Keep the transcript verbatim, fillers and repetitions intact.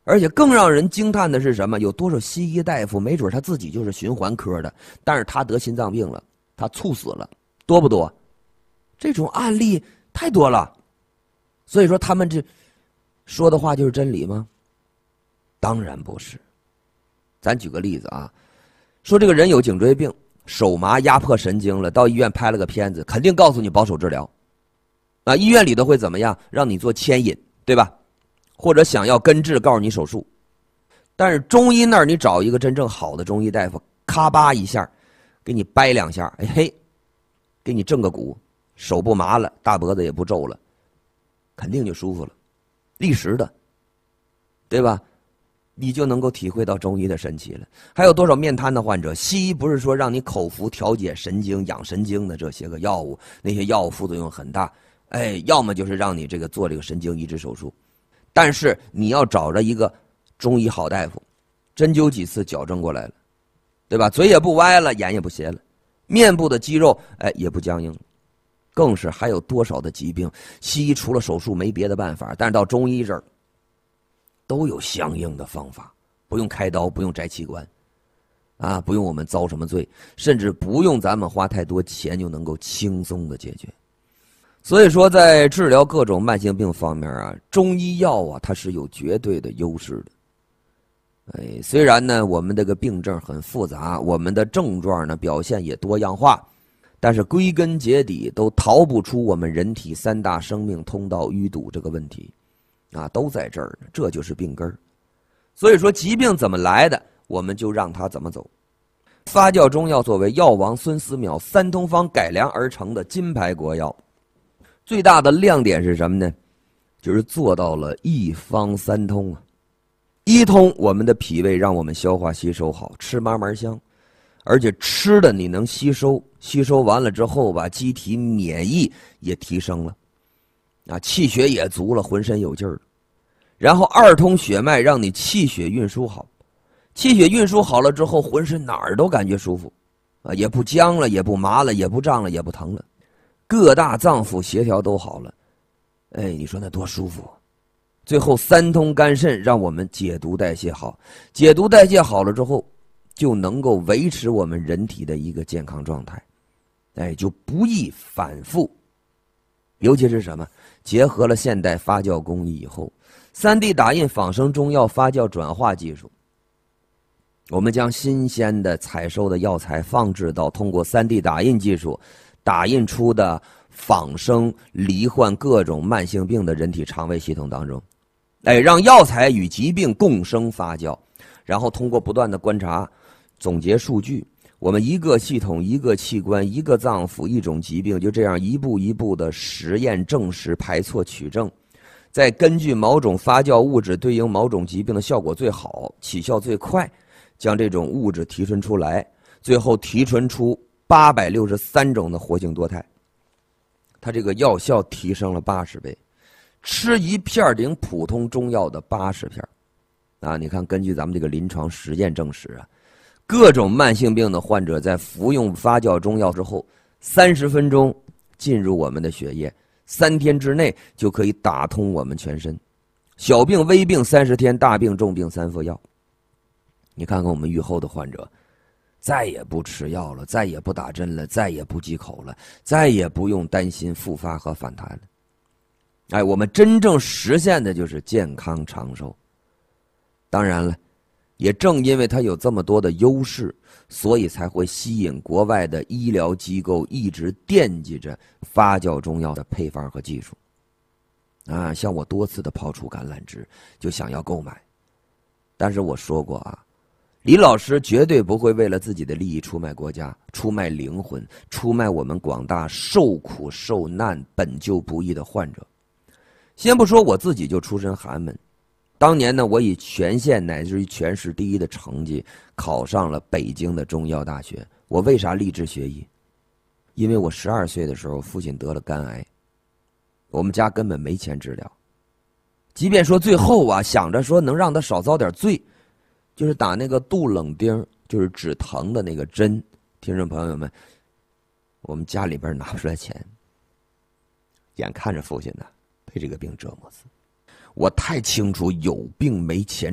而且更让人惊叹的是什么？有多少西医大夫没准他自己就是循环科的，但是他得心脏病了，他猝死了，多不多？这种案例太多了。所以说他们这说的话就是真理吗？当然不是。咱举个例子啊，说这个人有颈椎病，手麻压迫神经了，到医院拍了个片子，肯定告诉你保守治疗啊，医院里头会怎么样？让你做牵引，对吧？或者想要根治，告诉你手术。但是中医那儿你找一个真正好的中医大夫，咔吧一下给你掰两下，哎嘿，给你正个骨，手不麻了，大脖子也不皱了，肯定就舒服了，立时的，对吧？你就能够体会到中医的神奇了。还有多少面瘫的患者，西医不是说让你口服调节神经养神经的这些个药物，那些药物副作用很大，哎，要么就是让你这个做这个神经移植手术。但是你要找着一个中医好大夫，针灸几次矫正过来了，对吧？嘴也不歪了，眼也不斜了，面部的肌肉哎也不僵硬了。更是还有多少的疾病，西医除了手术没别的办法，但是到中医这儿都有相应的方法，不用开刀，不用摘器官啊，不用我们遭什么罪，甚至不用咱们花太多钱就能够轻松的解决。所以说在治疗各种慢性病方面啊，中医药啊它是有绝对的优势的。哎，虽然呢我们这个病症很复杂，我们的症状呢表现也多样化，但是归根结底都逃不出我们人体三大生命通道淤堵这个问题啊，都在这儿呢，这就是病根儿。所以说疾病怎么来的，我们就让它怎么走。发酵中药作为药王孙思邈三通方改良而成的金牌国药，最大的亮点是什么呢？就是做到了一方三通啊。一通，我们的脾胃让我们消化吸收好，吃嘛嘛香，而且吃的你能吸收，吸收完了之后吧，机体免疫也提升了，啊，气血也足了，浑身有劲儿了。然后二通血脉，让你气血运输好，气血运输好了之后，浑身哪儿都感觉舒服，啊，也不僵了，也不麻了，也不胀了，也不疼了。各大脏腑协调都好了，哎，你说那多舒服。最后三通肝肾，让我们解毒代谢好，解毒代谢好了之后，就能够维持我们人体的一个健康状态，哎，就不易反复。尤其是什么，结合了现代发酵工艺以后， 三 D 打印仿生中药发酵转化技术，我们将新鲜的采收的药材放置到通过 三 D 打印技术打印出的仿生罹患各种慢性病的人体肠胃系统当中，哎，让药材与疾病共生发酵，然后通过不断的观察总结数据，我们一个系统一个器官一个脏腑一种疾病，就这样一步一步的实验证实排错取证，再根据某种发酵物质对应某种疾病的效果最好，起效最快，将这种物质提纯出来，最后提纯出八百六十三种的活性多肽，它这个药效提升了八十倍，吃一片顶普通中药的八十片啊！你看，根据咱们这个临床实验证实啊，各种慢性病的患者在服用发酵中药之后，三十分钟进入我们的血液，三天之内就可以打通我们全身。小病微病三十天，大病重病三服药。你看看我们愈后的患者，再也不吃药了，再也不打针了，再也不忌口了，再也不用担心复发和反弹了。哎，我们真正实现的就是健康长寿。当然了，也正因为它有这么多的优势，所以才会吸引国外的医疗机构一直惦记着发酵中药的配方和技术。啊，像我多次的抛出橄榄枝，就想要购买。但是我说过啊，李老师绝对不会为了自己的利益出卖国家，出卖灵魂，出卖我们广大受苦受难本就不易的患者。先不说我自己就出身寒门，当年呢，我以全县乃至于全市第一的成绩考上了北京的中药大学。我为啥立志学医？因为我十二岁的时候，父亲得了肝癌，我们家根本没钱治疗。即便说最后啊，想着说能让他少遭点罪，就是打那个杜冷丁，就是止疼的那个针。听众朋友们，我们家里边拿不出来钱，眼看着父亲呢被这个病折磨死，我太清楚有病没钱